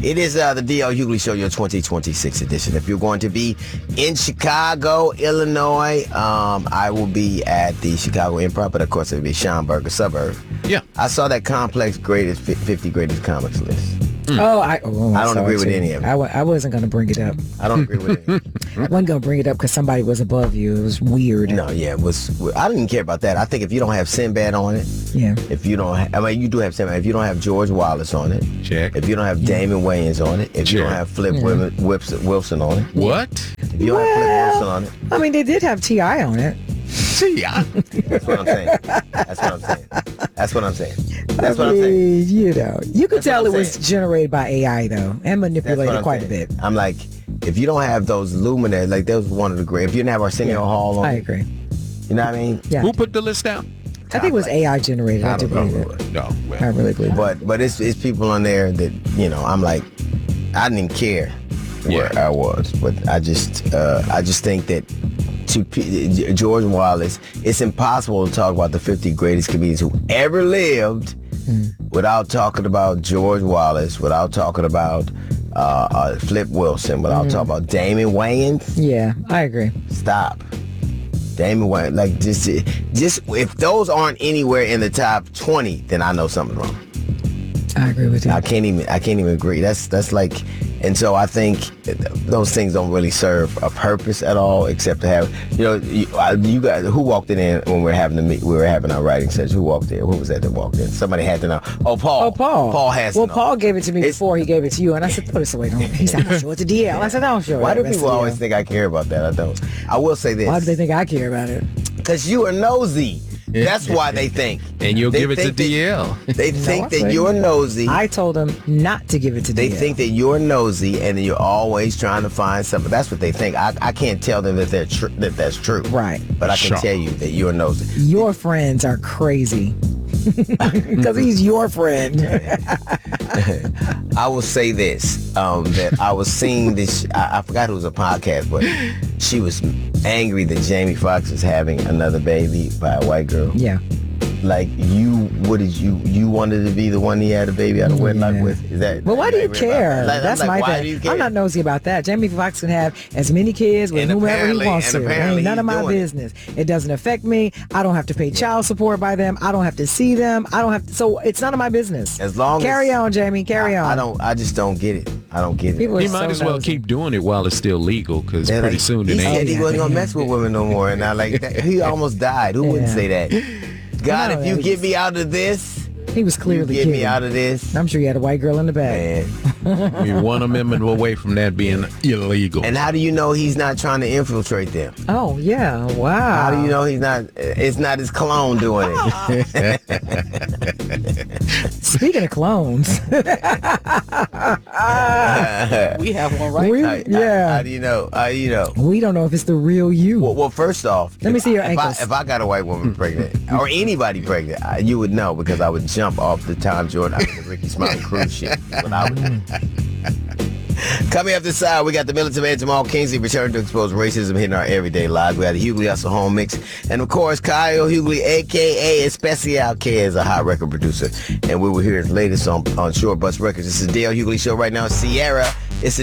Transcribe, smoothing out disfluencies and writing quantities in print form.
It is the D.L. Hughley Show, your 2026 edition. If you're going to be in Chicago, Illinois, I will be at the Chicago Improv, but of course it'll be Schaumburg, a suburb. Yeah. I saw that Complex 50 greatest comics list. I don't agree with any of it. I wasn't going to bring it up. I don't agree with it. I wasn't going to bring it up because somebody was above you. It was weird. No, yeah, I didn't care about that. I think if you don't have Sinbad on it, if you don't you do have Sinbad. If you don't have George Wallace on it, check. If you don't have Damon Wayans on it, if you don't have Flip Wilson on it, what? If you don't have Flip Wilson on it, I mean, they did have T.I. on it. T.I. That's what I'm saying. That's what I'm saying. You know, you could tell it was generated by AI though, and manipulated quite a bit. I'm like, if you don't have those luminaries, like that was one of the great. If you didn't have Arsenio Hall on, I agree. You know what I mean? Yeah. Who put the list down? I think it was AI generated. I do believe it. No, man. I really believe it. But it's people on there that, you know, I'm like, I didn't even care where I was, but I just think that to George Wallace, it's impossible to talk about the 50 greatest comedians who ever lived without talking about George Wallace, without talking about Flip Wilson, without talking about Damon Wayans. Yeah, I agree. Stop. Damon Wayans, like just if those aren't anywhere in the top 20, then I know something's wrong. I agree with you. I can't even agree. That's like, and so I think those things don't really serve a purpose at all, except to have, you guys, who walked in when we were having our writing session. Who walked in? Who was that walked in? Somebody had to know. Oh, Paul. Paul has to know. Well, Paul gave it to me before he gave it to you, and I said, put it away. He said, I'll show it to DL. I said, I'll show it. Why do people always think I care about that? I don't. I will say this. Why do they think I care about it? Because you are nosy. That's why they think. And you'll give it to DL. They think that you're nosy. I told them not to give it to DL. They think that you're nosy and you're always trying to find something. That's what they think. I can't tell them that that's true. Right. But I can tell you that you're nosy. Your friends are crazy. Because he's your friend. I will say this, that I was seeing this, I forgot who was a podcast, but she was angry that Jamie Foxx is having another baby by a white girl. Yeah. Like you wanted to be the one he had a baby out of wedlock with? Is that? Well, why do you care? That's like, my why thing. do you care? I'm not nosy about that. Jamie Foxx can have as many kids with whomever he wants to. It ain't none of my business. It doesn't affect me. I don't have to pay child support by them. I don't have to see them. I don't have to. So it's none of my business. As long carry on, Jamie. Carry on. I just don't get it. I don't get it. People he might as well keep doing it while it's still legal, because pretty soon it ain't. He said he wasn't gonna mess with women no more, and I like that. He almost died. Who wouldn't say that? God, if you get me out of this, he was clearly get me out of this. I'm sure you had a white girl in the back. You're one amendment away from that being illegal. And how do you know he's not trying to infiltrate them? Oh yeah, wow. How do you know he's not? It's not his clone doing it. Speaking of clones, we have one right. How do you know? We don't know if it's the real you. Well, first off, let me see your ankles. If I got a white woman pregnant or anybody pregnant, you would know, because I would jump off the Tom Jordan, the Ricky Smiley cruise ship. What I would do. Coming up this side, we got the militant man Jamal Kingsley returning to expose racism hitting our everyday lives. We got the Hughley Hustle Home Mix, and of course Kyle Hughley, aka Especial K, is a hot record producer, and we will hear his latest on Short Bus Records. This is the Dale Hughley Show right now. Sierra